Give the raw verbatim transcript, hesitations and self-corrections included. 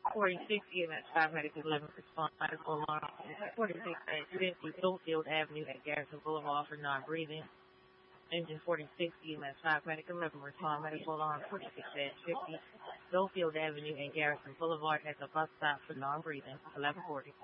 forty-six E M S five medical eleven response medical alarm. forty-six at fifty Schofield Avenue at Garrison Boulevard for non-breathing. Engine forty-six E M S five medical eleven respond medical alarm. forty-six at fifty Schofield Avenue and Garrison Boulevard at the bus stop for non-breathing. eleven forty